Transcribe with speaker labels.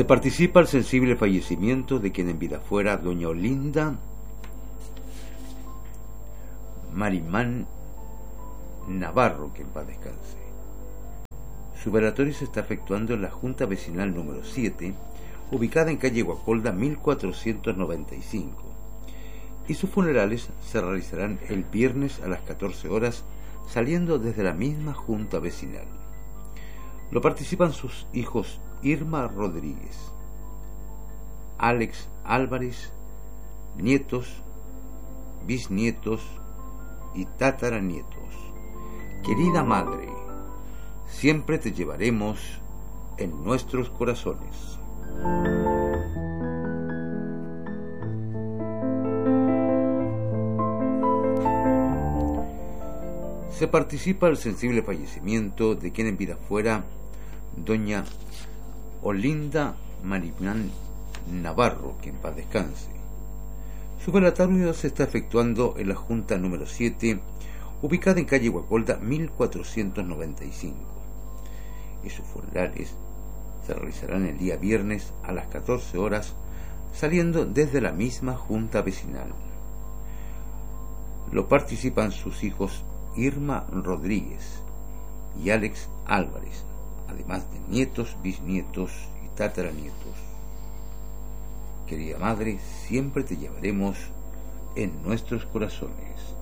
Speaker 1: Se participa el sensible fallecimiento de quien en vida fuera doña Olinda Marimán Navarro, que en paz descanse. Su velatorio se está efectuando en la Junta Vecinal número 7, ubicada en calle Guacolda 1495, y sus funerales se realizarán el viernes a las 14 horas, saliendo desde la misma Junta Vecinal. Lo participan sus hijos Irma Rodríguez, Alex Álvarez, nietos, bisnietos y tataranietos. Querida madre, siempre te llevaremos en nuestros corazones. Se participa el sensible fallecimiento de quien en vida fuera doña Olinda Marimán Navarro, que en paz descanse. Su velatorio se está efectuando en la Junta número 7, ubicada en calle Guacolda 1495, y sus funerales se realizarán el día viernes a las 14 horas, saliendo desde la misma Junta Vecinal. Lo participan sus hijos Irma Rodríguez y Alex Álvarez, además de nietos, bisnietos y tataranietos. Querida madre, siempre te llevaremos en nuestros corazones.